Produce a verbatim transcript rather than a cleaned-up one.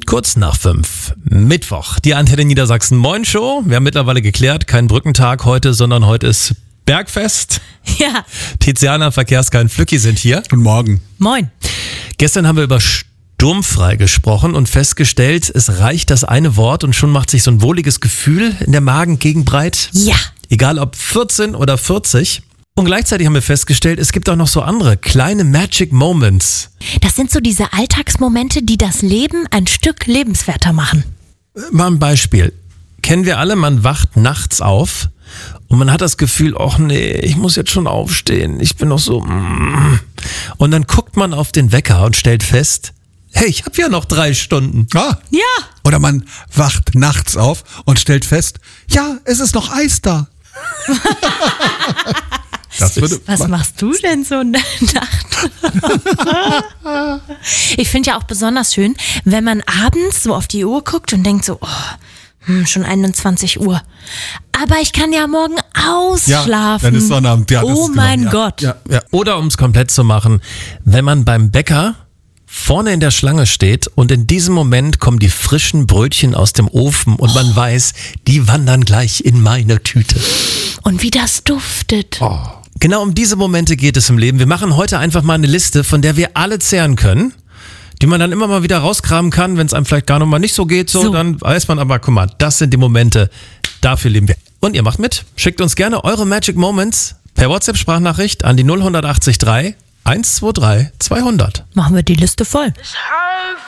Kurz nach fünf, Mittwoch, die Antenne Niedersachsen Moin Show. Wir haben mittlerweile geklärt, kein Brückentag heute, sondern heute ist Bergfest. Ja. Tiziana, Verkehrskai und Flücki sind hier. Guten Morgen. Moin. Gestern haben wir über sturmfrei gesprochen und festgestellt, es reicht das eine Wort und schon macht sich so ein wohliges Gefühl in der Magengegend breit. Ja. Egal ob vierzehn oder vierzig. Und gleichzeitig haben wir festgestellt, es gibt auch noch so andere kleine Magic Moments. Das sind so diese Alltagsmomente, die das Leben ein Stück lebenswerter machen. Mal ein Beispiel. Kennen wir alle, man wacht nachts auf und man hat das Gefühl, ach nee, ich muss jetzt schon aufstehen, ich bin noch so... Mm. Und dann guckt man auf den Wecker und stellt fest, hey, ich habe ja noch drei Stunden. Ah. Ja. Oder man wacht nachts auf und stellt fest, ja, es ist noch Eis da. Das würde, Was machst du denn so in der Nacht? Ich finde ja auch besonders schön, wenn man abends so auf die Uhr guckt und denkt so, oh, hm, schon einundzwanzig Uhr. Aber ich kann ja morgen ausschlafen. Ja, dann ist Sonnabend. Ja, das oh ist mein genau, ja. Gott. Ja, ja. Oder um es komplett zu machen, wenn man beim Bäcker vorne in der Schlange steht und in diesem Moment kommen die frischen Brötchen aus dem Ofen und man weiß, die wandern gleich in meine Tüte. Und wie das duftet. Oh. Genau um diese Momente geht es im Leben. Wir machen heute einfach mal eine Liste, von der wir alle zehren können, die man dann immer mal wieder rauskramen kann, wenn es einem vielleicht gar noch mal nicht so geht. So, So. Dann weiß man aber, guck mal, das sind die Momente, dafür leben wir. Und ihr macht mit. Schickt uns gerne eure Magic Moments per WhatsApp-Sprachnachricht an die null acht drei eins zwei drei zweihundert. Machen wir die Liste voll. It's hard